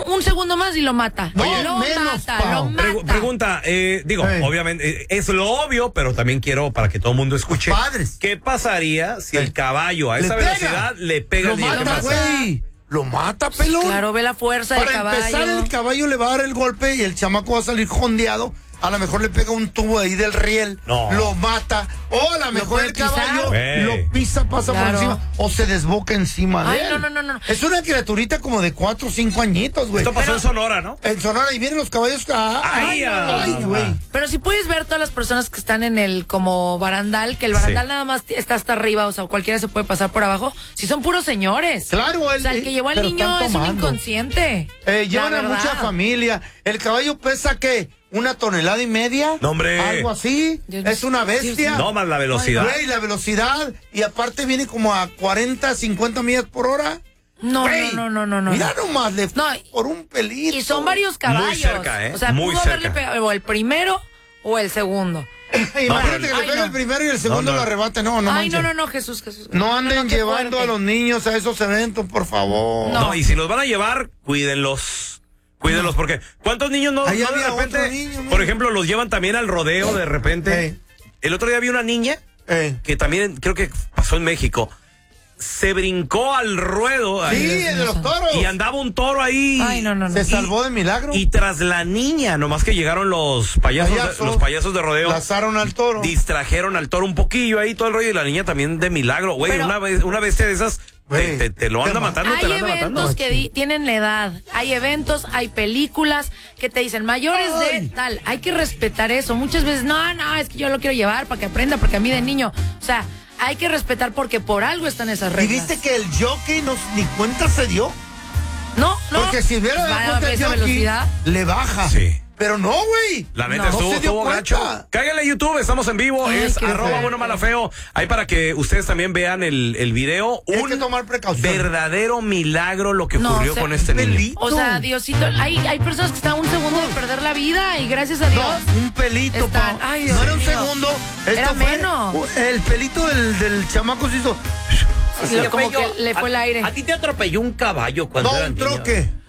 un segundo más y lo mata. Oye, lo mata. Pregunta, obviamente, es lo obvio, pero también quiero para que todo el mundo escuche. Padres. ¿Qué pasaría si el caballo a esa velocidad le pega al niño? Lo mata, pelón. Claro, ve la fuerza del caballo. Para empezar, el caballo le va a dar el golpe y el chamaco va a salir jondeado. A lo mejor le pega un tubo ahí del riel, lo mata, o a lo mejor el caballo lo pisa, pasa por encima, o se desboca encima de él. No. Es una criaturita como de 4 o 5 añitos, güey. Esto pasó en Sonora, ¿no? En Sonora, y vienen los caballos. Güey. Pero si puedes ver todas las personas que están en el como barandal, que el barandal nada más está hasta arriba, o sea, cualquiera se puede pasar por abajo, si son puros señores. Claro, o sea, el que llevó al niño es un inconsciente. Llevan a mucha familia. El caballo pesa, ¿qué? 1,5 toneladas. No, hombre. Algo así. Es una bestia. No, más la velocidad. Güey, la velocidad. Y aparte viene como a 40, 50 millas por hora. No. Mira nomás, por un pelito. Y son varios caballos. Muy cerca, O sea, pudo haberle pegado o el primero o el segundo. Imagínate que le pega el primero y el segundo lo arrebate. No, Jesús. No anden llevando a los niños a esos eventos, por favor. No, y si los van a llevar, cuídenlos. Cuídenlos, porque ¿cuántos niños no de repente, niño, por ejemplo, los llevan también al rodeo de repente? El otro día vi una niña que también creo que pasó en México. Se brincó al ruedo. Sí, el de los toros. Y andaba un toro ahí. Se salvó de milagro. Y tras la niña, nomás que llegaron los payasos de rodeo. Lazaron al toro. Distrajeron al toro un poquillo ahí, todo el rollo, y la niña también de milagro. Güey, una bestia de esas te lo anda matando, te lo anda matando. Hay eventos que tienen la edad, hay eventos, hay películas que te dicen mayores de tal, hay que respetar eso. Muchas veces, no, es que yo lo quiero llevar para que aprenda, porque a mí de niño, o sea, hay que respetar porque por algo están esas reglas. ¿Y viste que el jockey ni cuenta se dio? No. Porque si hubiera dado cuenta el jockey, velocidad le baja. Sí. Pero no, güey. La neta estuvo gacho. Cáiganle a YouTube, estamos en vivo. Es @buenomalafeo. Ahí para que ustedes también vean el video. Hay que tomar precaución. Verdadero milagro lo que ocurrió con este niño. O sea, Diosito, hay personas que están a un segundo de perder la vida y gracias a Dios. No, un pelito, no era un segundo. Era menos. El pelito del chamaco se hizo. Como que le fue el aire. ¿A ti te atropelló un caballo cuando era niño? Un troque.